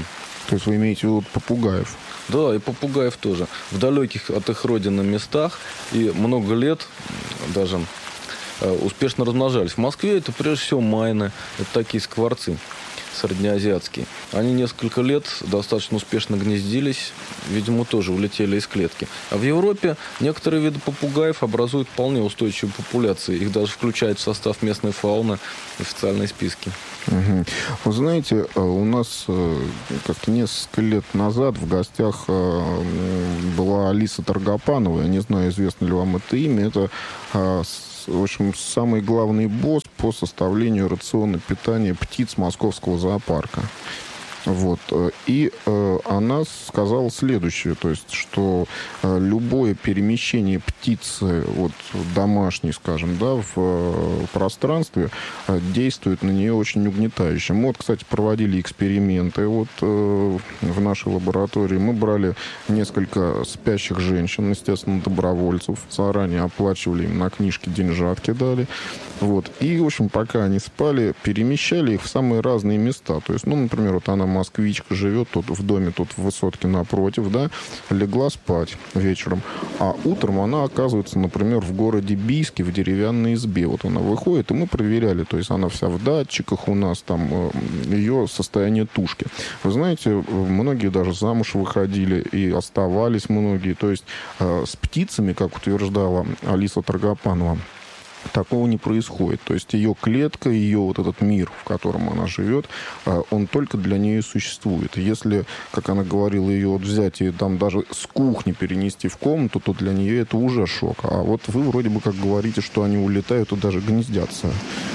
То есть вы имеете в виду попугаев? Да, и попугаев тоже. В далеких от их родины местах и много лет даже успешно размножались. В Москве это прежде всего майны, это такие скворцы среднеазиатские. Они несколько лет достаточно успешно гнездились, видимо, тоже улетели из клетки. А в Европе некоторые виды попугаев образуют вполне устойчивые популяции. Их даже включают в состав местной фауны в официальные списки. Угу. Вы знаете, у нас как-то несколько лет назад в гостях была Алиса Торгопанова. Я не знаю, известно ли вам это имя. Это, в общем, самый главный босс по составлению рациона питания птиц Московского зоопарка. Вот. И она сказала следующее, то есть, что любое перемещение птицы вот, домашней, скажем, да, в пространстве действует на нее очень угнетающе. Мы вот, кстати, проводили эксперименты вот, в нашей лаборатории. Мы брали несколько спящих женщин, естественно, добровольцев, заранее оплачивали им на книжке деньжатки дали. Вот. И, в общем, пока они спали, перемещали их в самые разные места. То есть, ну, например, вот она москвичка, живет тут в доме, тут в высотке напротив, да, легла спать вечером, а утром она оказывается, например, в городе Бийске в деревянной избе. Вот она выходит, и мы проверяли, то есть она вся в датчиках у нас, там, ее состояние тушки. Вы знаете, многие даже замуж выходили, и оставались многие. То есть с птицами, как утверждала Алиса Торгопанова, такого не происходит. То есть ее клетка, ее вот этот мир, в котором она живет, он только для нее существует. Если, как она говорила, ее вот взять и там даже с кухни перенести в комнату, то для нее это уже шок. А вот вы вроде бы как говорите, что они улетают и даже гнездятся.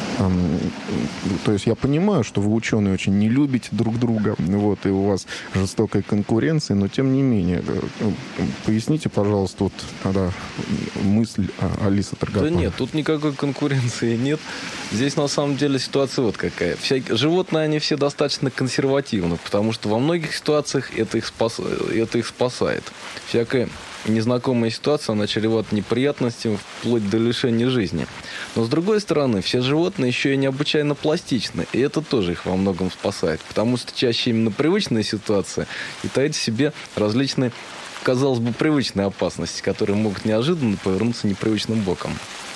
То есть я понимаю, что вы, ученые, очень не любите друг друга, вот, и у вас жестокая конкуренция, но тем не менее, поясните, пожалуйста, вот тогда мысль Алисы Торгопановой. Да нет, тут никакой конкуренции нет. Здесь на самом деле ситуация вот какая. Животные, они все достаточно консервативны, потому что во многих ситуациях это их спасает. Всякая незнакомая ситуация, она чревата неприятностями, вплоть до лишения жизни. Но, с другой стороны, все животные еще и необычайно пластичны, и это тоже их во многом спасает, потому что чаще именно привычная ситуация и таит в себе различные, казалось бы, привычные опасности, которые могут неожиданно повернуться непривычным боком.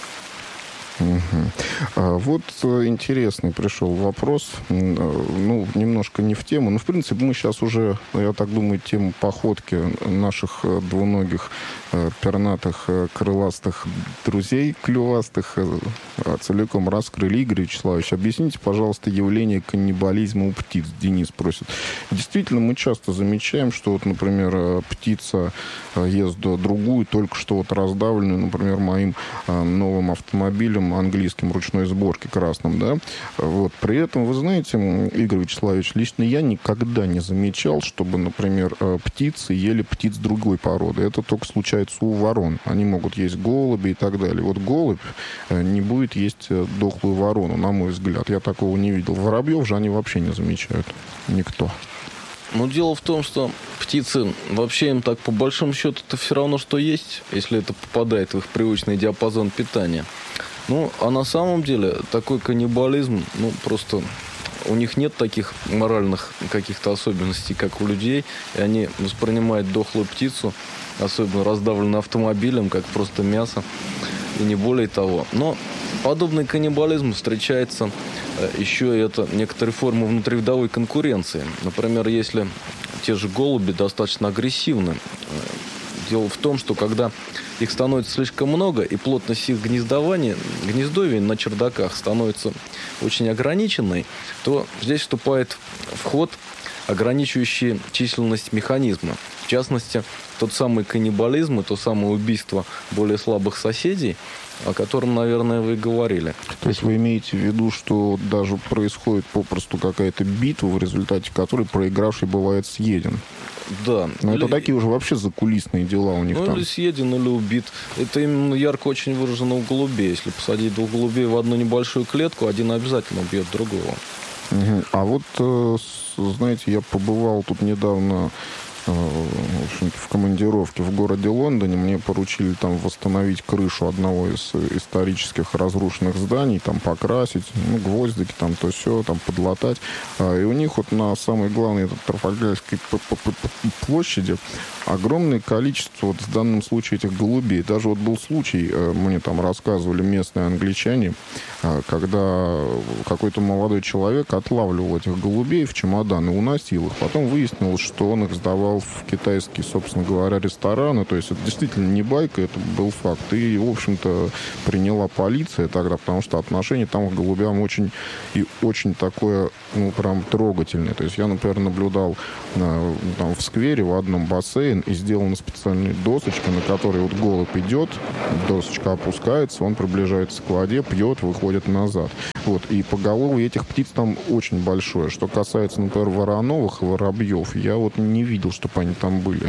Угу. Вот интересный пришел вопрос, ну, немножко не в тему, но, в принципе, мы сейчас уже, я так думаю, тему походки наших двуногих, пернатых, крыластых друзей, клювастых, целиком раскрыли. Игорь Вячеславович, объясните, пожалуйста, явление каннибализма у птиц, Денис просит. Действительно, мы часто замечаем, что, вот, например, птица ест другую, только что вот раздавленную, например, моим новым автомобилем, английским ручной сборки красным, да, вот. При этом, вы знаете, Игорь Вячеславович, лично я никогда не замечал, чтобы, например, птицы ели птиц другой породы. Это только случается у ворон. Они могут есть голуби и так далее. Вот голубь не будет есть дохлую ворону, на мой взгляд. Я такого не видел. Воробьев же они вообще не замечают. Никто. Но дело в том, что птицы, вообще им так по большому счету это все равно, что есть, если это попадает в их привычный диапазон питания. Ну, а на самом деле такой каннибализм, ну, просто у них нет таких моральных каких-то особенностей, как у людей, и они воспринимают дохлую птицу, особенно раздавленную автомобилем, как просто мясо, и не более того. Но подобный каннибализм встречается еще и это некоторые формы внутривидовой конкуренции. Например, если те же голуби достаточно агрессивны, дело в том, что когда их становится слишком много, и плотность их гнездовий на чердаках становится очень ограниченной, то здесь вступает в ход ограничивающий численность механизма. В частности, тот самый каннибализм и то самое убийство более слабых соседей, о котором, наверное, вы говорили. То есть вы имеете в виду, что даже происходит попросту какая-то битва, в результате которой проигравший бывает съеден? Да. Но это такие уже вообще закулисные дела у них там. Или съеден, или убит. Это именно ярко очень выражено у голубей. Если посадить двух голубей в одну небольшую клетку, один обязательно убьет другого. Угу. А вот, знаете, я побывал тут недавно в общем-то, в командировке в городе Лондоне. Мне поручили там восстановить крышу одного из исторических разрушенных зданий, там покрасить, гвоздики, там то все, там подлатать. И у них вот на самой главной Трафальгарской площади огромное количество, вот в данном случае, этих голубей. Даже вот был случай, мне там рассказывали местные англичане, когда какой-то молодой человек отлавливал этих голубей в чемодан и уносил их. Потом выяснилось, что он их сдавал в китайские, собственно говоря, рестораны. То есть это действительно не байка, это был факт. И, в общем-то, приняла полиция тогда, потому что отношение там к голубям очень и очень такое, прям трогательное. То есть я, например, наблюдал там в сквере в одном бассейн, и сделана специальная досочка, на которой вот голубь идет, досочка опускается, он приближается к воде, пьет, выходит назад. Вот. И поголовье этих птиц там очень большое. Что касается, например, вороновых и воробьев, я вот не видел, чтобы они там были.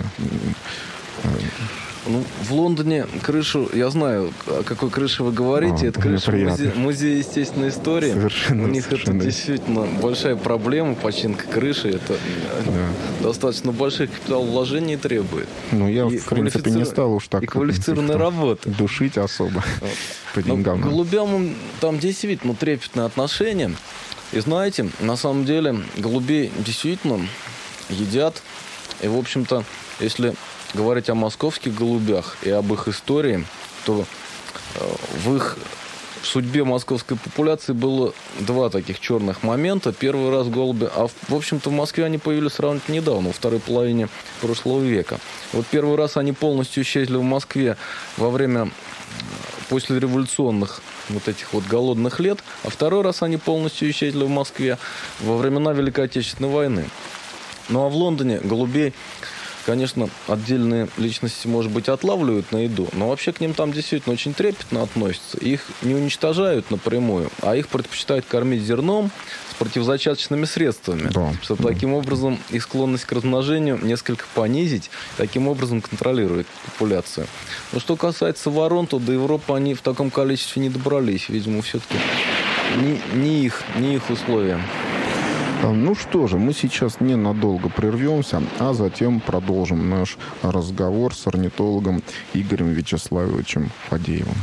В Лондоне крышу, я знаю, о какой крыше вы говорите, это крыша музея естественной истории. У них это действительно большая проблема, починка крыши. Это достаточно больших капиталовложений требует. Я, в принципе, не стал уж так... И квалифицированной работы. Душить особо по деньгам. К голубям там действительно трепетное отношение. И знаете, на самом деле, голубей действительно едят. И, в общем-то, если говорить о московских голубях и об их истории, то в их судьбе московской популяции было два таких черных момента. Первый раз голуби, в общем-то в Москве они появились сравнительно недавно, во второй половине прошлого века. Вот первый раз они полностью исчезли в Москве во время послереволюционных вот этих вот голодных лет, а второй раз они полностью исчезли в Москве во времена Великой Отечественной войны. Ну а в Лондоне голубей, конечно, отдельные личности, может быть, отлавливают на еду, но вообще к ним там действительно очень трепетно относятся. Их не уничтожают напрямую, а их предпочитают кормить зерном с противозачаточными средствами, чтобы таким образом их склонность к размножению несколько понизить, таким образом контролировать популяцию. Но что касается ворон, то до Европы они в таком количестве не добрались. Видимо, все-таки не их условия. Ну что же, мы сейчас ненадолго прервемся, а затем продолжим наш разговор с орнитологом Игорем Вячеславовичем Фадеевым.